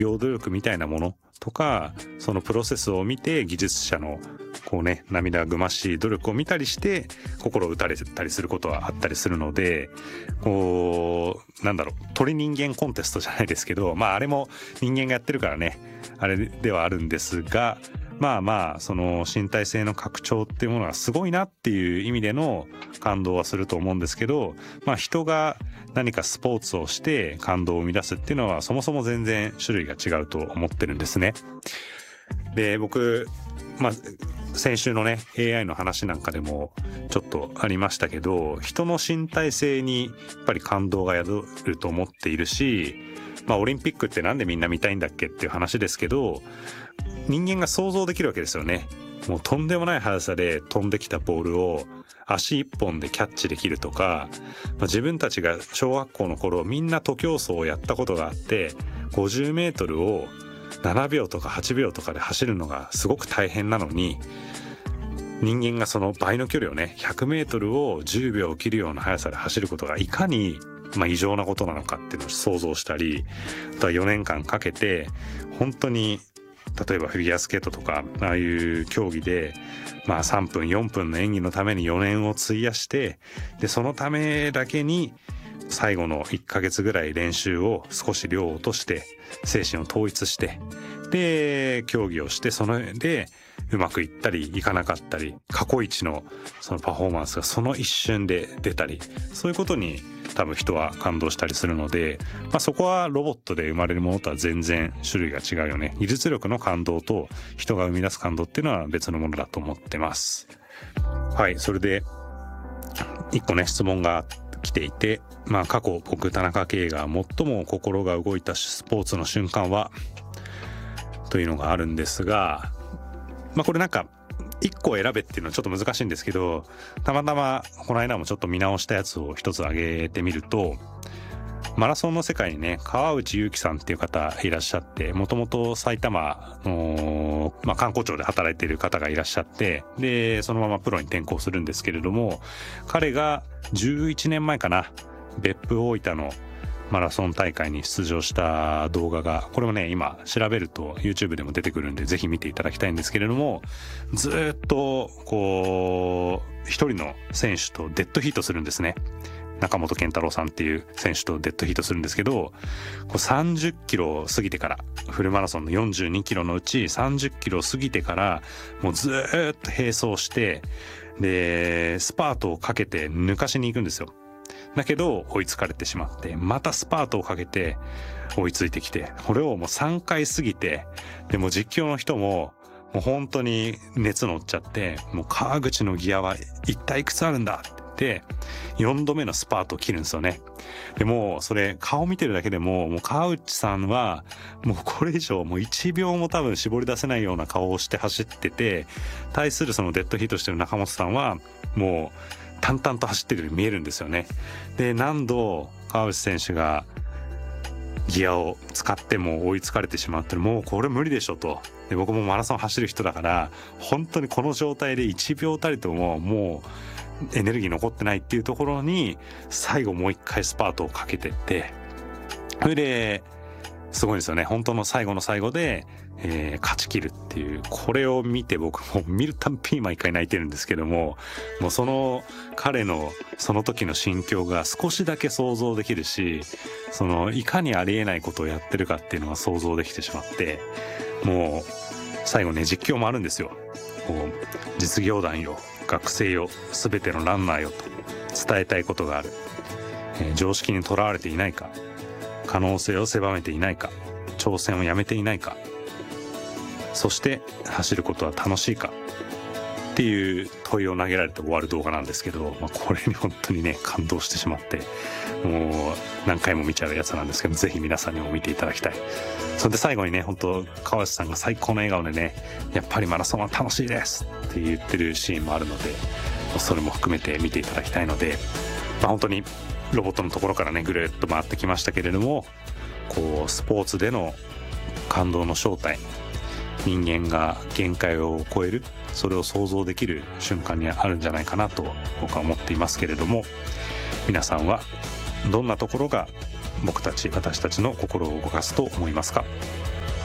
業努力みたいなものとか、そのプロセスを見て技術者のこうね、涙ぐましい努力を見たりして心を打たれたりすることはあったりするので、こうなんだろう、鳥人間コンテストじゃないですけど、あれも人間がやってるからね、あれではあるんですが、その身体性の拡張っていうものがすごいなっていう意味での感動はすると思うんですけど、人が何かスポーツをして感動を生み出すっていうのはそもそも全然種類が違うと思ってるんですね。で、僕先週のね AI の話なんかでもちょっとありましたけど、人の身体性にやっぱり感動が宿ると思っているし、オリンピックってなんでみんな見たいんだっけっていう話ですけど、人間が想像できるわけですよね。もうとんでもない速さで飛んできたボールを足一本でキャッチできるとか、自分たちが小学校の頃みんな徒競走をやったことがあって、50メートルを7秒とか8秒とかで走るのがすごく大変なのに、人間がその倍の距離をね、100メートルを10秒を切るような速さで走ることがいかに異常なことなのかっていうのを想像したり、あとは4年間かけて本当に例えばフィギュアスケートとかああいう競技で3分4分の演技のために4年を費やして、でそのためだけに最後の1ヶ月ぐらい練習を少し量を落として精神を統一して、で競技をして、そのでうまくいったりいかなかったり、過去一のそのパフォーマンスがその一瞬で出たり、そういうことに多分人は感動したりするので、そこはロボットで生まれるものとは全然種類が違うよね。技術力の感動と人が生み出す感動っていうのは別のものだと思ってます。はい、それで一個ね質問が来ていて、過去僕田中圭が最も心が動いたスポーツの瞬間はというのがあるんですが、これなんか1個選べっていうのはちょっと難しいんですけど、たまたまこの間もちょっと見直したやつを一つ挙げてみると、マラソンの世界にね、川内優輝さんっていう方いらっしゃって、もともと埼玉の、観光庁で働いている方がいらっしゃって、でそのままプロに転向するんですけれども、彼が11年前かな、別府大分のマラソン大会に出場した動画が、これもね今調べると YouTube でも出てくるんでぜひ見ていただきたいんですけれども、ずっとこう一人の選手とデッドヒートするんですね。中本健太郎さんっていう選手とデッドヒートするんですけど、こう30キロ過ぎてから、フルマラソンの42キロのうち30キロ過ぎてからもうずっと並走して、でスパートをかけて抜かしに行くんですよ。だけど追いつかれてしまって、またスパートをかけて追いついてきて、これをもう3回過ぎて、でも実況の人ももう本当に熱乗っちゃって、もう川口のギアは一体いくつあるんだって4度目のスパートを切るんですよね。でもうそれ顔見てるだけでもう川内さんはもうこれ以上もう1秒も多分絞り出せないような顔をして走ってて、対するそのデッドヒートしてる中本さんはもう淡々と走ってるように見えるんですよね。で何度川内選手がギアを使っても追いつかれてしまって、もうこれ無理でしょと。で僕もマラソン走る人だから、本当にこの状態で1秒たりとももうエネルギー残ってないっていうところに最後もう一回スパートをかけてって、それですごいですよね。本当の最後の最後で、勝ち切るっていう、これを見て僕も見るたんびに毎回泣いてるんですけども、もうその彼のその時の心境が少しだけ想像できるし、そのいかにありえないことをやってるかっていうのが想像できてしまって、もう最後ね実況もあるんですよ。こう実業団よ、学生よ、全てのランナーよと伝えたいことがある、常識にとらわれていないか、可能性を狭めていないか、挑戦をやめていないか、そして走ることは楽しいかっていう問いを投げられて終わる動画なんですけど、これに本当にね感動してしまって、もう何回も見ちゃうやつなんですけど、ぜひ皆さんにも見ていただきたい。それで最後にね、本当川内さんが最高の笑顔でね、やっぱりマラソンは楽しいですって言ってるシーンもあるので、それも含めて見ていただきたいので、本当にロボットのところからねぐるっと回ってきましたけれども、こうスポーツでの感動の正体、人間が限界を超える、それを想像できる瞬間にあるんじゃないかなと僕は思っていますけれども、皆さんはどんなところが私たちの心を動かすと思いますか？